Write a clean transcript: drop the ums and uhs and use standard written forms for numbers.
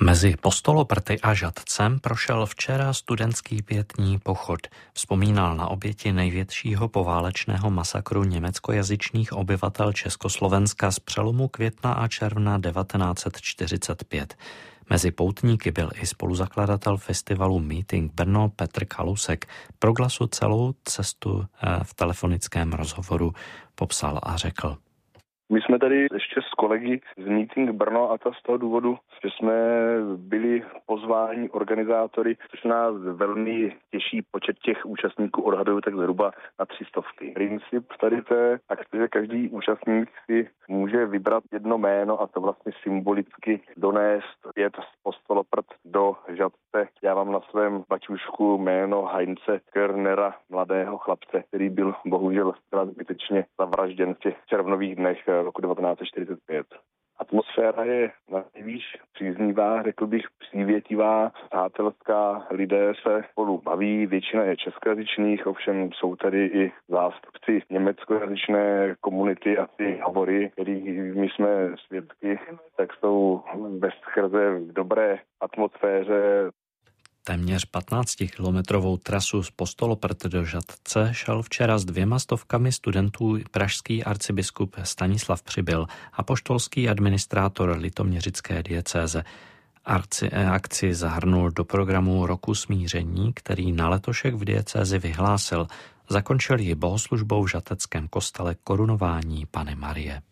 Mezi Postoloprty a Žatcem prošel včera studentský pietní pochod. Vzpomínal na oběti největšího poválečného masakru německojazyčných obyvatel Československa z přelomu května a června 1945. Mezi poutníky byl i spoluzakladatel festivalu Meeting Brno Petr Kalusek. Pro Glasu celou cestu v telefonickém rozhovoru popsal a řekl. My jsme tady ještě s kolegy z Meeting Brno a to z toho důvodu, že jsme byli pozváni organizátory, což nás velmi těší. Počet těch účastníků odhadují tak zhruba na 300. Princip tady té akce, že každý účastník si může vybrat jedno jméno a to vlastně symbolicky donést jet z Postoloprt do Žatce. Já mám na svém baťušku jméno Heinze Körnera, mladého chlapce, který byl bohužel zbytečně zavražděn v těch červnových dnech roku 1945. Atmosféra je nejvíc příznivá, řekl bych přívětivá, přátelská, lidé se spolu baví, většina je českojazyčných, ovšem jsou tady i zástupci německojazyčné komunity a ty hovory, kterých my jsme svědky, tak jsou bezskrze v dobré atmosféře. Téměř 15kilometrovou trasu z Postoloprt do Žatce šel včera s 200 studentů pražský arcibiskup Stanislav Přibyl a apoštolský administrátor litoměřické diecéze. Akci zahrnul do programu Roku smíření, který na letošek v diecézi vyhlásil. Zakončil ji bohoslužbou v žateckém kostele Korunování Panny Marie.